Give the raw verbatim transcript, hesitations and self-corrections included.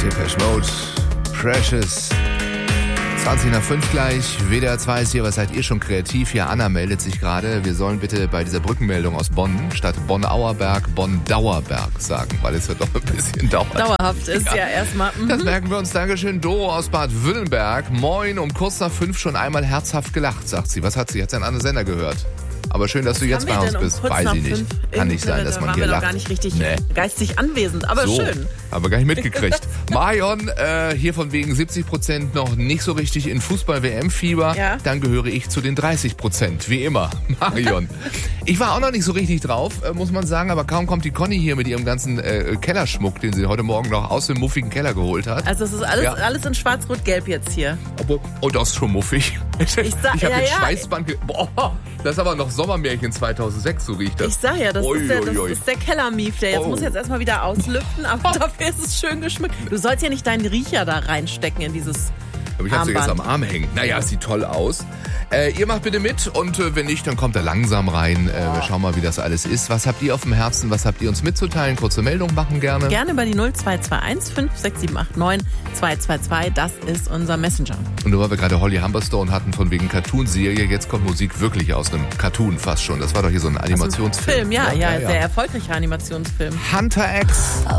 Depeche Mode, Precious. zwanzig nach fünf gleich, W D R zwei ist hier, was seid ihr schon kreativ? Hier, Anna meldet sich gerade. Wir sollen bitte bei dieser Brückenmeldung aus Bonn statt Bonn-Auerberg Bonn-Dauerberg sagen, weil es wird doch ein bisschen dauern. Dauerhaft ist ja, ja erstmal. Mhm. Das merken wir uns. Dankeschön. Doro aus Bad Württemberg. Moin, um kurz nach fünf schon einmal herzhaft gelacht, sagt sie. Was hat sie? Hat sie einen anderen Sender gehört? Aber schön, dass Was du jetzt bei uns um bist. Weiß ich nicht. Kann nicht sein, dass man hier lacht. Da waren wir lacht. doch gar nicht richtig nee. geistig anwesend, aber so, schön. Aber gar nicht mitgekriegt. Marion, äh, hier von wegen siebzig Prozent noch nicht so richtig in Fußball-W M-Fieber. Ja. Dann gehöre ich zu den dreißig Prozent, wie immer. Marion. Ich war auch noch nicht so richtig drauf, äh, muss man sagen, aber kaum kommt die Conny hier mit ihrem ganzen äh, Kellerschmuck, den sie heute Morgen noch aus dem muffigen Keller geholt hat. Also es ist alles, Ja. alles in schwarz-rot-gelb jetzt hier. Obwohl, oh, das ist schon muffig. Ich, sag- ich habe ja, den ja. Schweißband... Ge- Boah, das ist aber noch Sommermärchen zweitausendsechs, so riecht das. Ich sag ja, das, Ui, ist, der, das ui, ui. ist der Kellermief, der jetzt Oh. muss jetzt erstmal wieder auslüften, aber dafür ist es schön geschmückt. Du sollst ja nicht deinen Riecher da reinstecken in dieses Aber ich habe sie jetzt am Armband. Arm hängen. Naja, es sieht toll aus. Äh, ihr macht bitte mit und äh, wenn nicht, dann kommt er langsam rein. Äh, wir schauen mal, wie das alles ist. Was habt ihr auf dem Herzen? Was habt ihr uns mitzuteilen? Kurze Meldung machen gerne. Gerne bei die null zwei zwei eins fünf sechs sieben acht neun zwei zwei zwei. Das ist unser Messenger. Und nur weil wir gerade Holly Humberstone hatten von wegen Cartoon-Serie, jetzt kommt Musik wirklich aus einem Cartoon fast schon. Das war doch hier so ein Animationsfilm. Film, ja, ne? ja, sehr erfolgreicher Animationsfilm. Hunter X.